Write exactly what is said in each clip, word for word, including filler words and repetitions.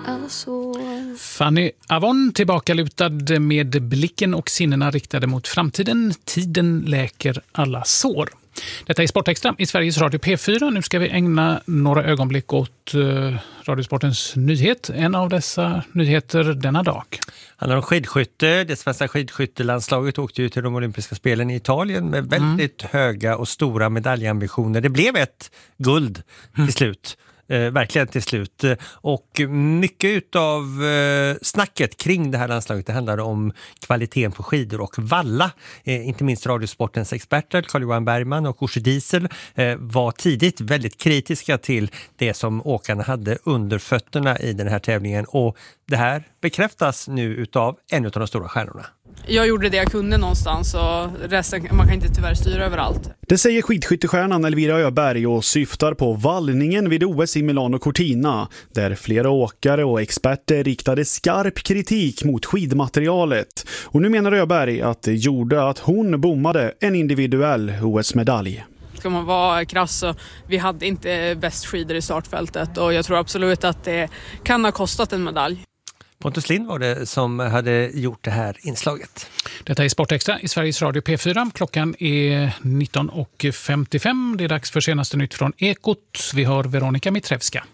alla sår. Fanny Avon tillbakalutad med blicken och sinnena riktade mot framtiden. Tiden läker alla sår. Detta är Sportextra i Sveriges Radio P fyra. Nu ska vi ägna några ögonblick åt uh, Radiosportens nyhet. En av dessa nyheter denna dag. Handlar om skidskytte. Det svenska skidskyttelandslaget åkte ju till de olympiska spelen i Italien med väldigt mm. höga och stora medaljambitioner. Det blev ett guld mm. till slut. Eh, verkligen till slut. Och mycket utav eh, snacket kring det här landslaget, det handlar om kvaliteten på skidor och valla. Eh, inte minst Radiosportens experter Carl-Johan Bergman och Orsi Diesel eh, var tidigt väldigt kritiska till det som åkarna hade under fötterna i den här tävlingen. Och det här bekräftas nu utav en av de stora stjärnorna. Jag gjorde det jag kunde någonstans och resten, man kan inte tyvärr styra överallt. Det säger skidskyttestjärnan Elvira Öberg och syftar på vallningen vid O S i Milano Cortina, där flera åkare och experter riktade skarp kritik mot skidmaterialet. Och nu menar Öberg att det gjorde att hon bommade en individuell O S-medalj. Ska man vara krass så vi hade inte bäst skidor i startfältet och jag tror absolut att det kan ha kostat en medalj. Pontus Lind var det som hade gjort det här inslaget. Detta är Sportextra i Sveriges Radio P fyra. Klockan är nitton och femtiofem. Det är dags för senaste nytt från Ekot. Vi har Veronica Mitrevska.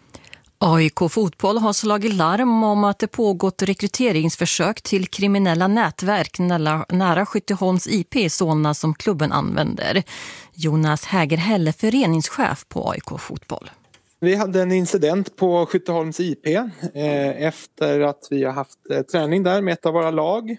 A I K Fotboll har slagit larm om att det pågått rekryteringsförsök till kriminella nätverk nära Skytteholms I P i Solna som klubben använder. Jonas Hägerhäll, föreningschef på A I K Fotboll. Vi hade en incident på Skytteholms I P eh, efter att vi har haft eh, träning där med ett av våra lag.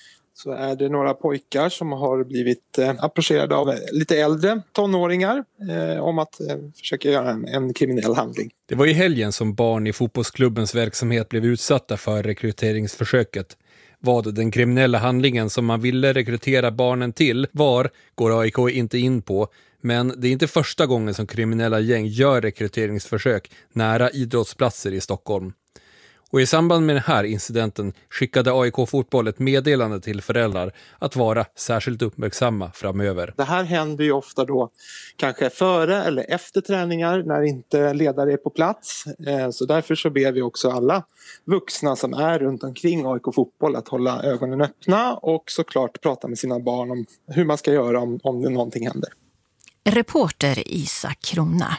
Så är det några pojkar som har blivit eh, approcherade av lite äldre tonåringar eh, om att eh, försöka göra en, en kriminell handling. Det var i helgen som barn i fotbollsklubbens verksamhet blev utsatta för rekryteringsförsöket. Vad den kriminella handlingen som man ville rekrytera barnen till var, går A I K inte in på. Men det är inte första gången som kriminella gäng gör rekryteringsförsök nära idrottsplatser i Stockholm. Och i samband med den här incidenten skickade A I K Fotboll ett meddelande till föräldrar att vara särskilt uppmärksamma framöver. Det här händer ju ofta då kanske före eller efter träningar när inte ledare är på plats. Så därför så ber vi också alla vuxna som är runt omkring A I K Fotboll att hålla ögonen öppna och såklart prata med sina barn om hur man ska göra om, om det någonting händer. Reporter Isak Krona.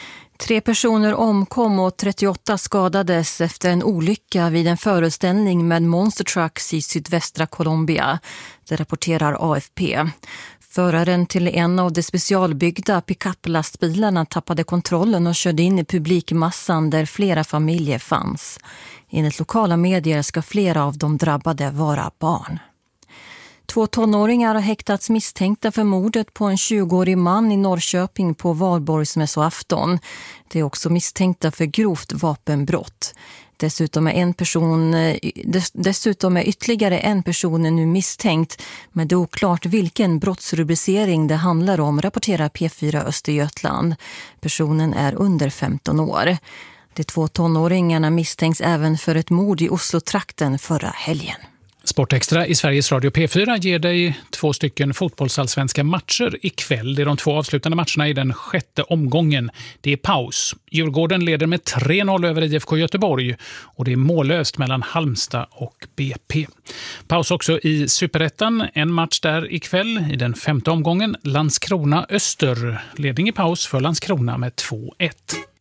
Tre personer omkom och trettioåtta skadades efter en olycka vid en föreställning med monster trucks i sydvästra Colombia. Det rapporterar A F P. Föraren till en av de specialbyggda pick-up-lastbilarna tappade kontrollen och körde in i publikmassan där flera familjer fanns. Enligt lokala medier ska flera av de drabbade vara barn. Två tonåringar har häktats misstänkta för mordet på en tjugoårig man i Norrköping på Valborgsmässoafton. Det är också misstänkta för grovt vapenbrott. Dessutom är, en person, dessutom är ytterligare en person nu misstänkt, men det är oklart vilken brottsrubricering det handlar om, rapporterar P fyra Östergötland. Personen är under femton år. De två tonåringarna misstänks även för ett mord i Oslo-trakten förra helgen. Sportextra i Sveriges Radio P fyra ger dig två stycken fotbollsallsvenska matcher ikväll. Det är de två avslutande matcherna i den sjätte omgången. Det är paus. Djurgården leder med tre noll över I F K Göteborg och det är mållöst mellan Halmstad och B P. Paus också i Superettan. En match där ikväll i den femte omgången. Landskrona Öster. Ledning i paus för Landskrona med två ett.